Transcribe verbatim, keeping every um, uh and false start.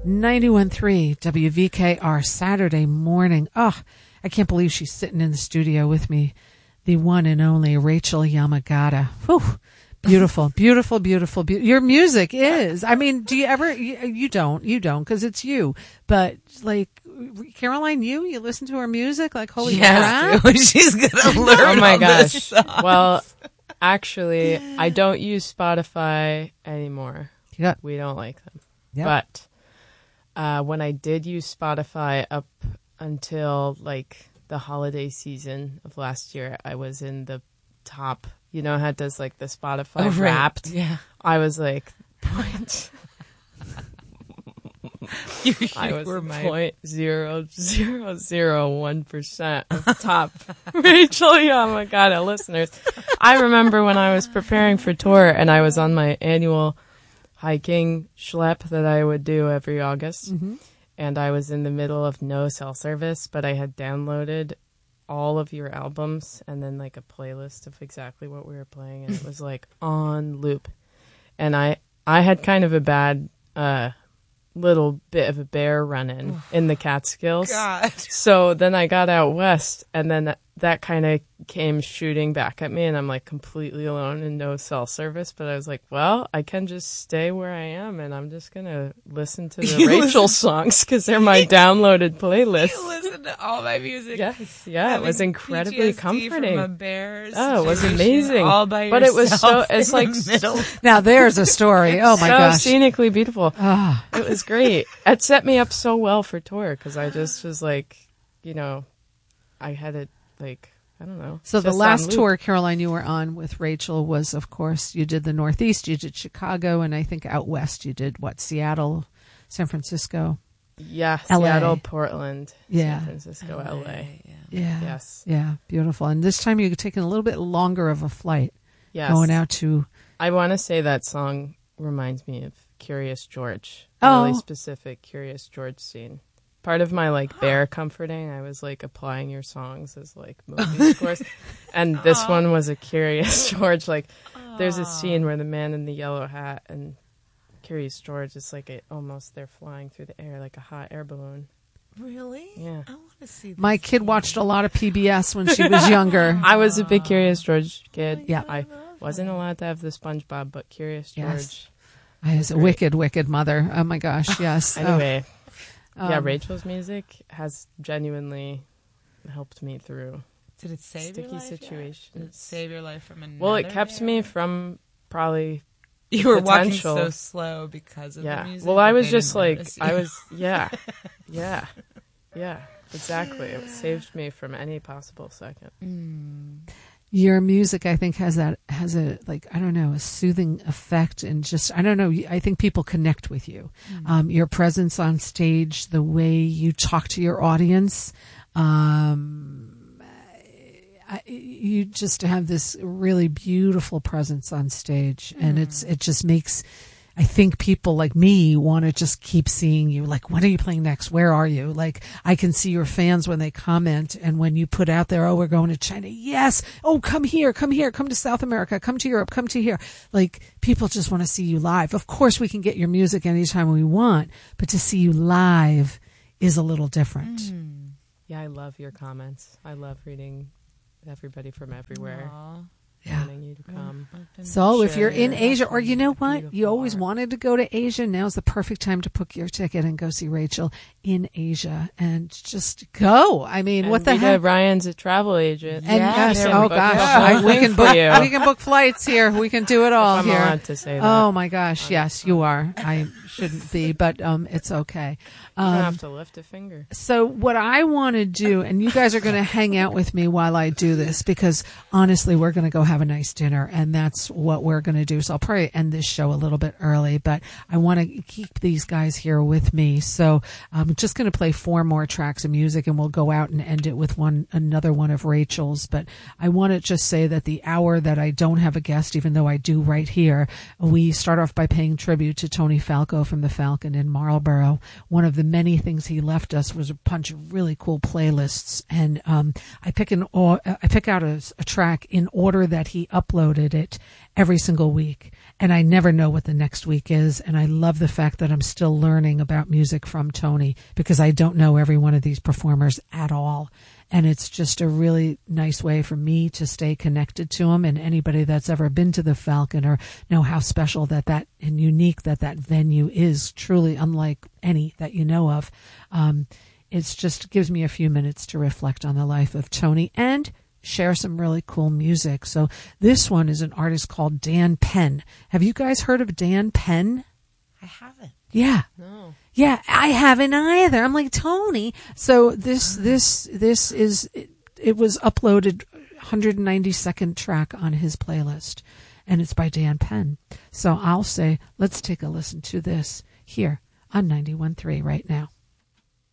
ninety-one point three W V K R Saturday morning. Oh, I can't believe she's sitting in the studio with me. The one and only Rachel Yamagata. Whew. Beautiful, beautiful, beautiful, be- your music is. I mean, do you ever, you, you don't, you don't, because it's you. But, like, Caroline, you, you listen to her music? Like, holy crap. She's going to learn Oh, my all gosh. this stuff. Well, actually, I don't use Spotify anymore. Yeah. We don't like them. Yep. But uh, when I did use Spotify up until, like, the holiday season of last year, I was in the top. You know how it does like the Spotify Oh, right. Wrapped? Yeah. I was like point. You, I you was were my point zero zero zero one percent of top Rachel Yamagata listeners. I remember when I was preparing for tour and I was on my annual hiking schlep that I would do every August, Mm-hmm. and I was in the middle of no cell service, but I had downloaded all of your albums and then like a playlist of exactly what we were playing, and it was like on loop. And I I had kind of a bad uh little bit of a bear run-in in the Catskills. God. So then I got out west, and then that, that kind of came shooting back at me, and I'm like completely alone and no cell service. But I was like, well, I can just stay where I am, and I'm just going to listen to the You Rachel listen- songs because they're my downloaded playlist. You listen to all my music. Yes, yeah, it Having was incredibly P T S D comforting. From a bear Oh, it was situation amazing. All by But it was so- yourself it's in like the middle. Now there's a story. Oh my so gosh. scenically beautiful. Ah. It was great. It set me up so well for tour because I just was like, you know, I had it like, I don't know. So the just last on loop. tour, Caroline, you were on with Rachel was, of course, you did the Northeast, you did Chicago, and I think out west you did, what, Seattle, San Francisco? Yeah, L A. Seattle, Portland, Yeah. San Francisco, L A. Yeah. Yeah. Yes. Yeah, beautiful. And this time you're taking a little bit longer of a flight, Yes. going out to... I want to say that song reminds me of Curious George. A Oh. really specific Curious George scene. Part of my like bear comforting, I was like applying your songs as like movie scores. And this one was a Curious George. Like there's a scene where the man in the yellow hat and Curious George is like a, almost they're flying through the air like a hot air balloon. Really? Yeah. I want to see this. My kid watched a lot of P B S when she was younger. I was a big Curious George kid. Yeah. I wasn't allowed to have the SpongeBob, but Curious George. Yes. I was a wicked, wicked mother. Oh my gosh, yes. Anyway, yeah, Um, Rachel's music has genuinely helped me through Did it save sticky your life? yet? situations. Did it save your life from another? Well, it kept me bear? from probably You were walking potential. so slow because of yeah. the music. Well, I that was they just didn't like notice I you. was yeah, yeah, yeah. Exactly. It saved me from any possible second. Your music, I think, has that has a like I don't know a soothing effect, and just I don't know. I think people connect with you. Um, your presence on stage, the way you talk to your audience, um, I, you just have this really beautiful presence on stage, and it's it just makes. I think people like me want to just keep seeing you. Like, when are you playing next? Where are you? Like, I can see your fans when they comment and when you put out there, oh, we're going to China. Yes. Oh, come here, come here, come to South America, come to Europe, come to here. Like, people just want to see you live. Of course, we can get your music anytime we want, but to see you live is a little different. Yeah, I love your comments. I love reading everybody from everywhere Aw. Yeah. wanting you to come. So if you're in Share Asia, or you know what, you beautiful always art. wanted to go to Asia, now's the perfect time to book your ticket and go see Rachel in Asia and just go. I mean, And what the Rita heck? Ryan's a travel agent. And Yeah, yes, there oh we go. gosh, Yeah. I, we can For book you. we can book flights here. We can do it all I'm here. allowed to say that. Oh my gosh, yes, you are. I shouldn't be, but um, it's okay. You don't Um, have to lift a finger. so what I want to do, and you guys are going to hang out with me while I do this, because honestly, we're going to go have a nice dinner, and that's what we're going to do. So I'll probably end this show a little bit early, but I want to keep these guys here with me. So I'm just going to play four more tracks of music, and we'll go out and end it with one another one of Rachel's. But I want to just say that the hour that I don't have a guest, even though I do right here, we start off by paying tribute to Tony Falco from the Falcon in Marlborough. One of the many things he left us was a bunch of really cool playlists, and um, I pick an I pick out a, a track in order that that he uploaded it every single week. And I never know what the next week is. And I love the fact that I'm still learning about music from Tony, because I don't know every one of these performers at all. And it's just a really nice way for me to stay connected to him. And anybody that's ever been to the Falcon or know how special that that and unique that that venue is, truly unlike any that you know of. Um, it's just gives me a few minutes to reflect on the life of Tony and share some really cool music. So this one is an artist called Dan Penn. Have you guys heard of Dan Penn? I haven't. Yeah. No. Yeah, I haven't either. I'm like, Tony. So this, this, this is, it, it was uploaded one hundred ninety-second track on his playlist, and it's by Dan Penn. So I'll say, let's take a listen to this here on ninety-one point three right now.